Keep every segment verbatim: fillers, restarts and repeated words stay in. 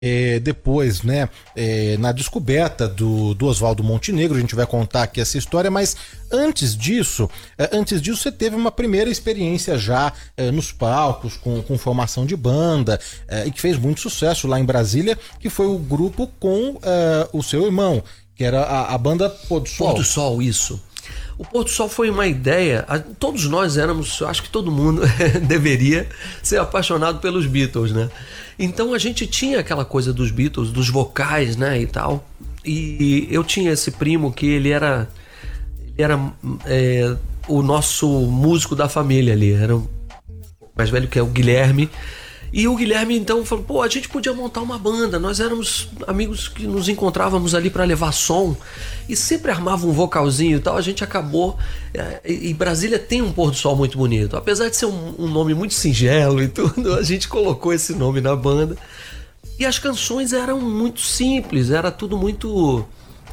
É, depois, né, é, na descoberta do, do Oswaldo Montenegro, a gente vai contar aqui essa história, mas antes disso, é, antes disso você teve uma primeira experiência já é, nos palcos, com, com formação de banda, é, e que fez muito sucesso lá em Brasília, que foi o grupo com é, o seu irmão, que era a, a banda Pôr do Sol. Pôr do Sol, isso. O Pôr do Sol foi uma ideia, todos nós éramos, eu acho que todo mundo deveria ser apaixonado pelos Beatles, né? Então a gente tinha aquela coisa dos Beatles, dos vocais, né, e tal. E eu tinha esse primo que ele era, ele era é, o nosso músico da família ali, era o mais velho, que é o Guilherme. E o Guilherme então falou, pô, a gente podia montar uma banda, nós éramos amigos que nos encontrávamos ali para levar som e sempre armava um vocalzinho e tal, a gente acabou, é, e Brasília tem um pôr do sol muito bonito, apesar de ser um, um nome muito singelo e tudo, a gente colocou esse nome na banda e as canções eram muito simples, era tudo muito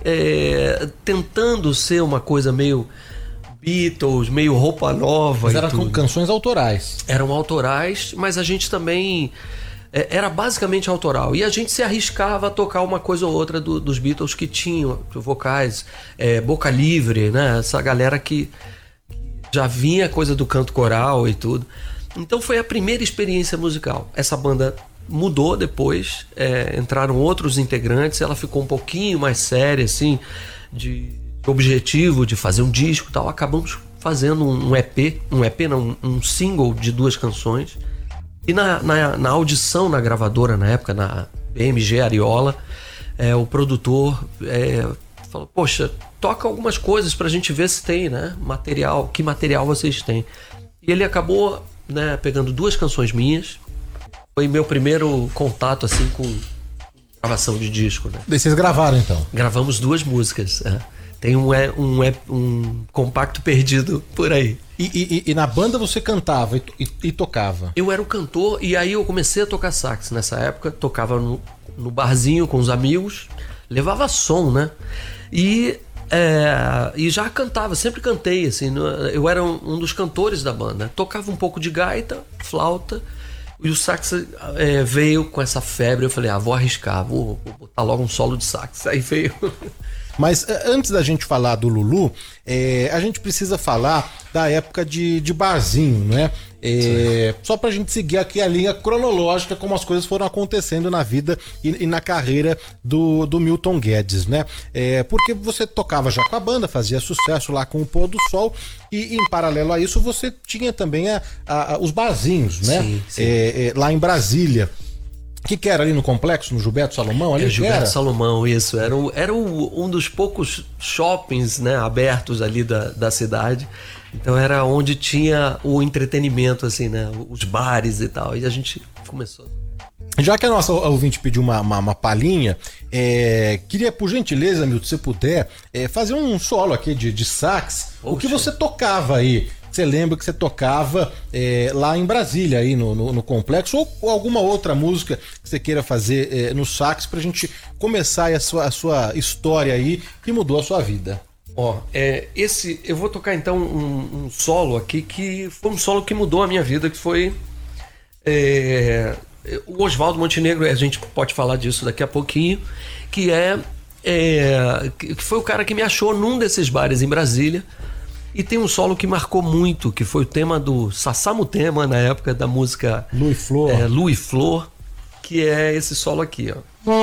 é, tentando ser uma coisa meio Beatles, meio roupa nova. Mas eram com canções autorais. Eram autorais, mas a gente também é, era basicamente autoral. E a gente se arriscava a tocar uma coisa ou outra do, dos Beatles que tinham vocais, é, Boca Livre, né? Essa galera que já vinha coisa do canto coral e tudo. Então foi a primeira experiência musical. Essa banda mudou depois, é, entraram outros integrantes, ela ficou um pouquinho mais séria, assim, de objetivo de fazer um disco e tal, acabamos fazendo um E P, um E P não, um single de duas canções, e na, na, na audição na gravadora, na época, na B M G Ariola, é, o produtor é, falou, poxa, toca algumas coisas pra gente ver se tem, né, material, que material vocês têm. E ele acabou, né, pegando duas canções minhas, foi meu primeiro contato, assim, com gravação de disco, né. Daí vocês gravaram, então? Gravamos duas músicas, é. Tem um, um, um compacto perdido por aí. E, e, e na banda você cantava e, e, e tocava? Eu era o cantor e aí eu comecei a tocar sax nessa época. Tocava no, no barzinho com os amigos, levava som, né? E, é, e já cantava, sempre cantei, assim. Eu era um, um dos cantores da banda. Tocava um pouco de gaita, flauta. E o sax é, veio com essa febre. Eu falei, ah, vou arriscar, vou, vou botar logo um solo de sax. Aí veio... Mas antes da gente falar do Lulu, é, a gente precisa falar da época de, de barzinho, né? É, só pra gente seguir aqui a linha cronológica, como as coisas foram acontecendo na vida e, e na carreira do, do Milton Guedes, né? É, porque você tocava já com a banda, fazia sucesso lá com o Pôr do Sol e em paralelo a isso você tinha também a, a, a, os barzinhos, né? Sim, sim. É, é, lá em Brasília. O que, que era ali no complexo, no Gilberto Salomão? Ali é, Gilberto era? Salomão, isso. Era, o, era o, um dos poucos shoppings, né, abertos ali da, da cidade. Então era onde tinha o entretenimento, assim, né? Os bares e tal. E a gente começou. Já que a nossa ouvinte pediu uma, uma, uma palhinha, é, queria, por gentileza, Milton, se você puder, é, fazer um solo aqui de, de sax. Poxa. O que você tocava aí? Você lembra que você tocava é, lá em Brasília, aí no, no, no complexo, ou, ou alguma outra música que você queira fazer é, no sax pra gente começar aí a sua, a sua história aí que mudou a sua vida? Ó, é, esse, eu vou tocar então um, um solo aqui que foi um solo que mudou a minha vida, que foi é, o Oswaldo Montenegro, a gente pode falar disso daqui a pouquinho, que é, é que foi o cara que me achou num desses bares em Brasília. E tem um solo que marcou muito, que foi o tema do Sassamutema, na época da música Lu e Flor, é, Lu e Flor, que é esse solo aqui, ó.